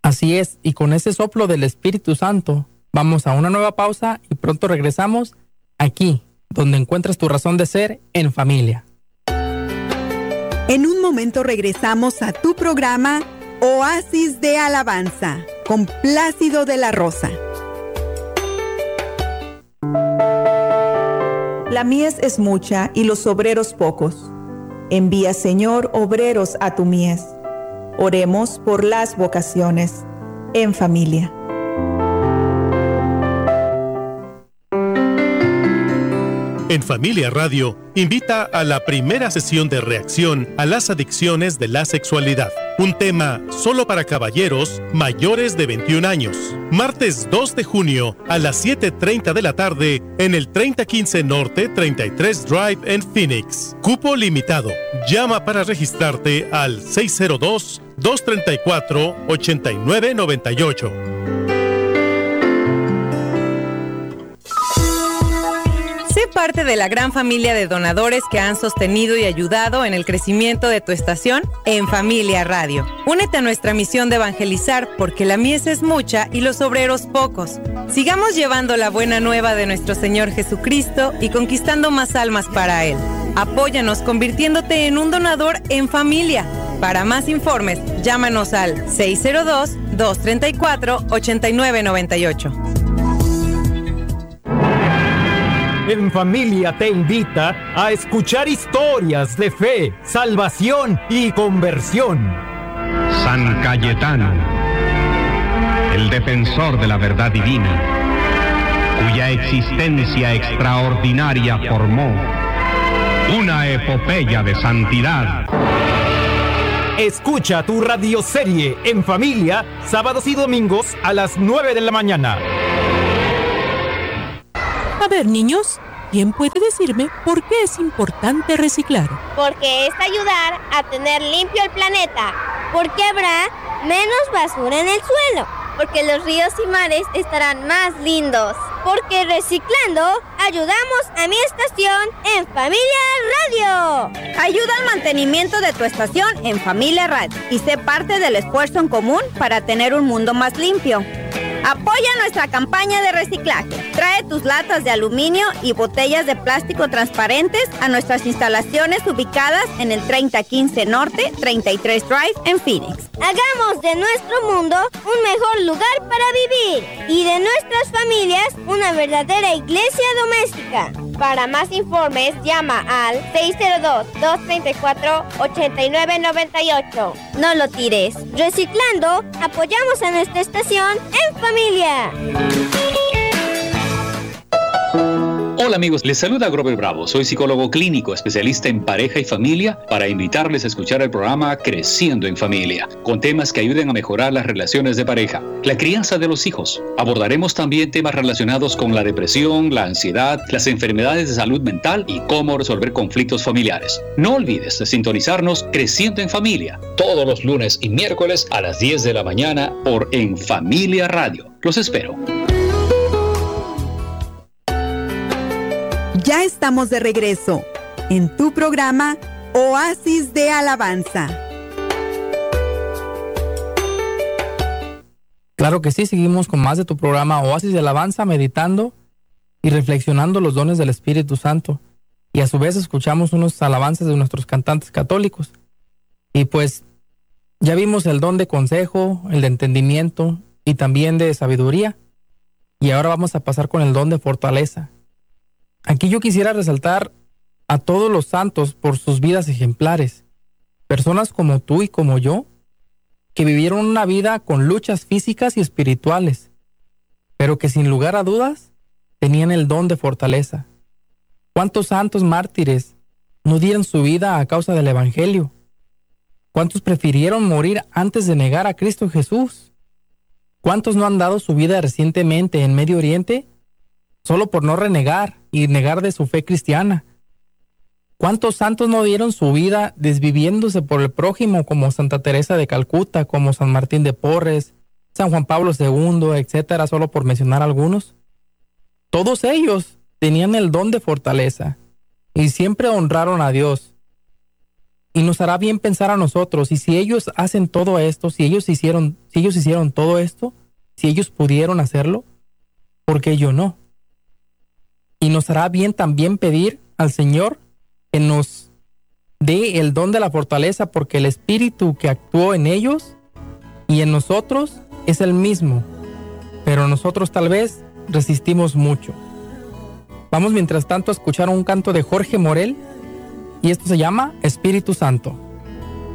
Así es, y con ese soplo del Espíritu Santo, vamos a una nueva pausa y pronto regresamos aquí, donde encuentras tu razón de ser en familia. En un momento regresamos a tu programa Oasis de Alabanza con Plácido de la Rosa. La mies es mucha y los obreros pocos. Envía, Señor, obreros a tu mies. Oremos por las vocaciones en familia. En Familia Radio, invita a la primera sesión de reacción a las adicciones de la sexualidad. Un tema solo para caballeros mayores de 21 años. Martes 2 de junio a las 7:30 de la tarde en el 3015 Norte 33 Drive en Phoenix. Cupo limitado. Llama para registrarte al 602-234-8998. Sé parte de la gran familia de donadores que han sostenido y ayudado en el crecimiento de tu estación en Familia Radio. Únete a nuestra misión de evangelizar porque la mies es mucha y los obreros pocos. Sigamos llevando la buena nueva de nuestro Señor Jesucristo y conquistando más almas para Él. Apóyanos convirtiéndote en un donador en familia. Para más informes, llámanos al 602-234-8998. En Familia te invita a escuchar historias de fe, salvación y conversión. San Cayetano, el defensor de la verdad divina, cuya existencia extraordinaria formó una epopeya de santidad. Escucha tu radioserie En Familia, sábados y domingos a las 9 de la mañana. A ver, niños, ¿quién puede decirme por qué es importante reciclar? Porque es ayudar a tener limpio el planeta. Porque habrá menos basura en el suelo. Porque los ríos y mares estarán más lindos. Porque reciclando, ayudamos a mi estación en Familia Radio. Ayuda al mantenimiento de tu estación en Familia Radio y sé parte del esfuerzo en común para tener un mundo más limpio. Apoya nuestra campaña de reciclaje. Trae tus latas de aluminio y botellas de plástico transparentes a nuestras instalaciones ubicadas en el 3015 Norte, 33 Drive en Phoenix. Hagamos de nuestro mundo un mejor lugar para vivir y de nuestras familias una verdadera iglesia doméstica. Para más informes, llama al 602-234-8998. No lo tires. Reciclando, apoyamos a nuestra estación en familia. Hola amigos, les saluda Grover Bravo. Soy psicólogo clínico, especialista en pareja y familia, para invitarles a escuchar el programa Creciendo en Familia, con temas que ayuden a mejorar las relaciones de pareja, la crianza de los hijos. Abordaremos también temas relacionados con la depresión, la ansiedad, las enfermedades de salud mental y cómo resolver conflictos familiares. No olvides de sintonizarnos Creciendo en Familia, todos los lunes y miércoles a las 10 de la mañana por En Familia Radio. Los espero. Ya estamos de regreso en tu programa Oasis de Alabanza. Claro que sí, seguimos con más de tu programa Oasis de Alabanza, meditando y reflexionando los dones del Espíritu Santo. Y a su vez escuchamos unos alabanzas de nuestros cantantes católicos. Y pues ya vimos el don de consejo, el de entendimiento y también de sabiduría. Y ahora vamos a pasar con el don de fortaleza. Aquí yo quisiera resaltar a todos los santos por sus vidas ejemplares. Personas como tú y como yo, que vivieron una vida con luchas físicas y espirituales, pero que sin lugar a dudas tenían el don de fortaleza. ¿Cuántos santos mártires no dieron su vida a causa del Evangelio? ¿Cuántos prefirieron morir antes de negar a Cristo Jesús? ¿Cuántos no han dado su vida recientemente en Medio Oriente solo por no renegar y negar de su fe cristiana? ¿Cuántos santos no dieron su vida desviviéndose por el prójimo, como Santa Teresa de Calcuta, como San Martín de Porres, San Juan Pablo II, etcétera, solo por mencionar algunos? Todos ellos tenían el don de fortaleza y siempre honraron a Dios. Y nos hará bien pensar a nosotros, y si ellos hacen todo esto, si ellos hicieron todo esto, si ellos pudieron hacerlo, ¿por qué yo no? Y nos hará bien también pedir al Señor que nos dé el don de la fortaleza, porque el Espíritu que actuó en ellos y en nosotros es el mismo, pero nosotros tal vez resistimos mucho. Vamos mientras tanto a escuchar un canto de Jorge Morel, y esto se llama Espíritu Santo.